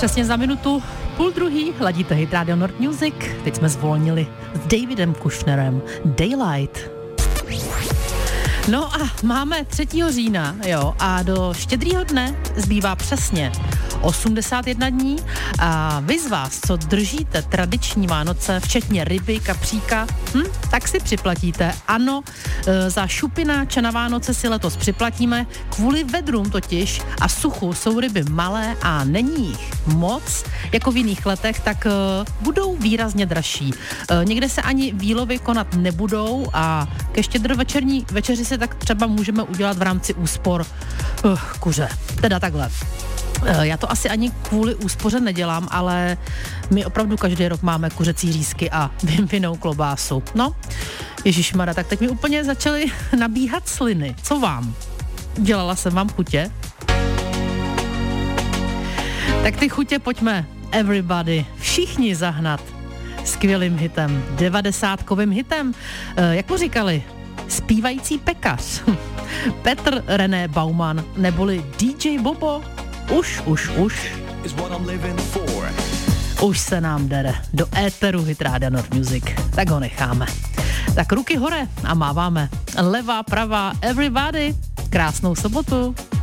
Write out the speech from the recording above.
Přesně za minutu, 12:30, ladíte Hit Radio Nord Music. Teď jsme zvolnili s Davidem Kushnerem Daylight. No a máme 3. října, jo, a do Štědrýho dne zbývá přesně 81 dní a vy z vás, co držíte tradiční Vánoce, včetně ryby, kapříka, tak si připlatíte. Ano, za šupináče na Vánoce si letos připlatíme, kvůli vedrům totiž a suchu jsou ryby malé a není jich moc, jako v jiných letech, tak budou výrazně dražší. Někde se ani výlovy konat nebudou a ke štědrovečerní večeři si tak třeba můžeme udělat v rámci úspor kuře. Teda takhle. Já to asi ani kvůli úspoře nedělám, ale my opravdu každý rok máme kuřecí řízky a vinnou klobásu. No, ježišmarja, tak teď mi úplně začaly nabíhat sliny. Co vám? Dělala jsem vám chutě? Tak ty chutě pojďme, everybody, všichni zahnat skvělým hitem, 90kovým hitem. Jak mu říkali? Zpívající pekař. Petr René Baumann, neboli DJ Bobo. Už se nám dere do éteru Hit Radio Nord Music. Tak ho necháme. Tak ruky hore a máváme. Levá, pravá, everybody. Krásnou sobotu.